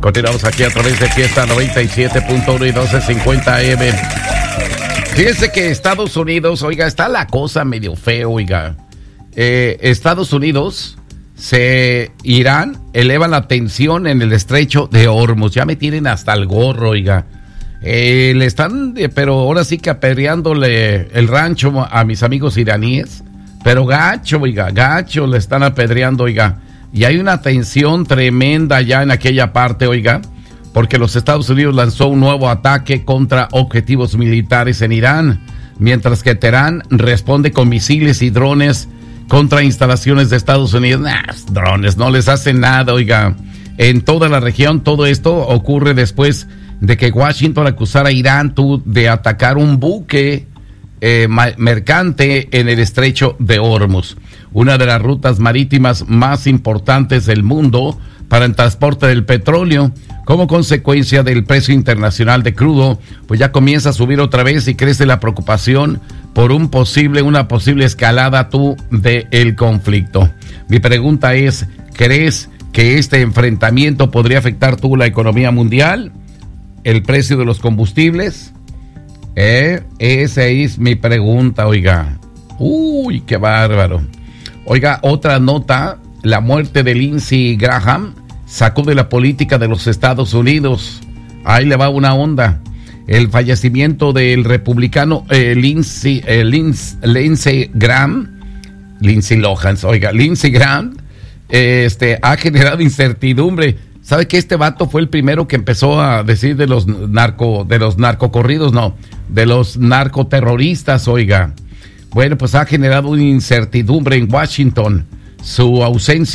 Continuamos aquí a través de Fiesta 97.1 y 1250 AM. Fíjense que Estados Unidos, oiga, está la cosa medio feo, oiga. Estados Unidos, Irán eleva la tensión en el estrecho de Hormuz. Ya me tienen hasta el gorro, oiga. Le están, pero ahora sí que apedreándole el rancho a mis amigos iraníes. Pero gacho, oiga, gacho le están apedreando, oiga. Y hay una tensión tremenda ya en aquella parte, oiga, porque los Estados Unidos lanzó un nuevo ataque contra objetivos militares en Irán, mientras que Teherán responde con misiles y drones contra instalaciones de Estados Unidos. Drones no les hacen nada, oiga. En toda la región, todo esto ocurre después de que Washington acusara a Irán de atacar un buque mercante en el estrecho de Hormuz, una de las rutas marítimas más importantes del mundo para el transporte del petróleo. Como consecuencia del precio internacional de crudo, pues ya comienza a subir otra vez y crece la preocupación por una posible escalada del conflicto. Mi pregunta es, ¿crees que este enfrentamiento podría afectar la economía mundial? ¿El precio de los combustibles? Esa es mi pregunta, oiga. Uy, qué bárbaro. Oiga, otra nota, la muerte de Lindsey Graham sacude la política de los Estados Unidos. Ahí le va una onda. El fallecimiento del republicano Lindsey Graham ha generado incertidumbre. ¿Sabe que este vato fue el primero que empezó a decir de los narcocorridos? No, de los narcoterroristas, oiga. Bueno, pues ha generado una incertidumbre en Washington. Su ausencia